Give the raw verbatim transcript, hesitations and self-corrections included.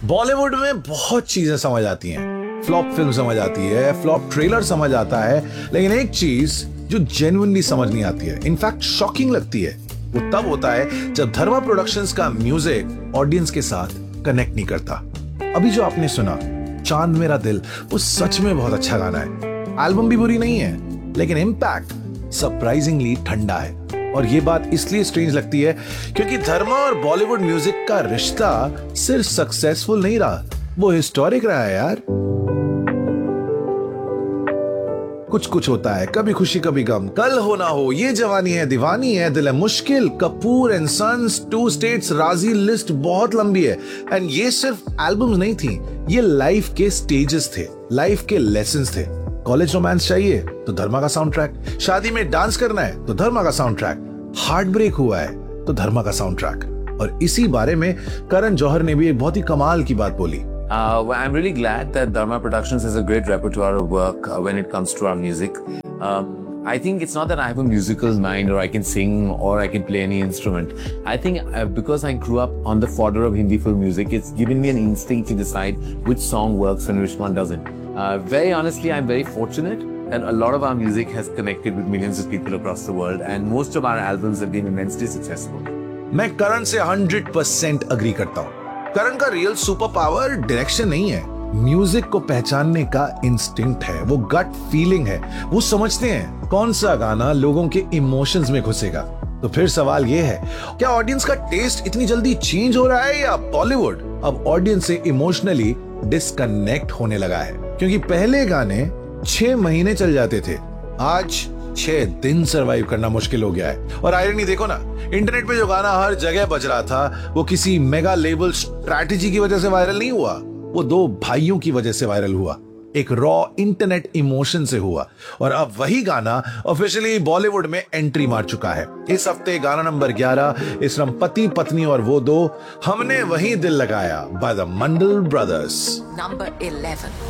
बॉलीवुड में बहुत चीजें समझ आती हैं, फ्लॉप फिल्म समझ आती है, फ्लॉप ट्रेलर समझ आता है, लेकिन एक चीज जो जेन्युइनली समझ नहीं आती है, इनफैक्ट शॉकिंग लगती है, वो तब होता है जब धर्मा प्रोडक्शंस का म्यूजिक ऑडियंस के साथ कनेक्ट नहीं करता। अभी जो आपने सुना चांद मेरा दिल, वो सच में बहुत अच्छा गाना है। एल्बम भी बुरी नहीं है, लेकिन इम्पैक्ट सरप्राइजिंगली ठंडा है। और ये बात इसलिए स्ट्रेंज लगती है क्योंकि धर्मा और बॉलीवुड म्यूजिक का रिश्ता सिर्फ सक्सेसफुल नहीं रहा, वो हिस्टोरिक रहा है यार। कुछ कुछ होता है, कभी खुशी कभी गम, कल हो ना हो, ये जवानी है दीवानी है, दिल है मुश्किल, Kapoor and sons, to states, राजी, लिस्ट बहुत लंबी है। एंड ये सिर्फ एल्बम्स नहीं थी, ये लाइफ के स्टेजेस थे, लाइफ के लेसन्स थे। कॉलेज रोमांस चाहिए तो धर्मा का साउंड ट्रैक, शादी में डांस करना है तो धर्मा का साउंड ट्रैक, हार्ट ब्रेक हुआ है तो धर्मा का साउंड ट्रैक। और इसी बारे में करण जौहर ने भी एक बहुत ही कमाल की बात बोली। Uh, well, I'm really glad that Dharma Productions has a great repertoire of work uh, when it comes to our music. Um, I think it's not that I have a musical mind or I can sing or I can play any instrument. I think uh, because I grew up on the fodder of Hindi film music, it's given me an instinct to decide which song works and which one doesn't. Uh, very honestly, I'm very fortunate that a lot of our music has connected with millions of people across the world, and most of our albums have been immensely successful. मैं करण से hundred percent agree करता हूँ। करण का real super power direction नहीं है, music को पहचानने का इंस्टिंक्ट है, वो गट फीलिंग है। वो समझते हैं कौन सा गाना लोगों के इमोशंस में घुसेगा। तो फिर सवाल ये है, क्या ऑडियंस का टेस्ट इतनी जल्दी चेंज हो रहा है या बॉलीवुड अब ऑडियंस से इमोशनली डिस्कनेक्ट होने लगा है? क्योंकि पहले गाने छह महीने चल जाते थे, आज छह दिन सरवाइव करना मुश्किल हो गया है। और आयरनी देखो ना, इंटरनेट पे जो गाना हर जगह बज रहा था वो किसी मेगा लेबल स्ट्रैटेजी की वजह से वायरल नहीं हुआ, वो दो भाइयों की वजह से वायरल हुआ, एक रॉ इंटरनेट इमोशन से हुआ। और अब वही गाना ऑफिशियली बॉलीवुड में एंट्री मार चुका है। इस हफ्ते गाना नंबर ग्यारह, इस रम पति पत्नी और वो दो, हमने वही दिल लगाया by the Mandal brothers. Number eleven.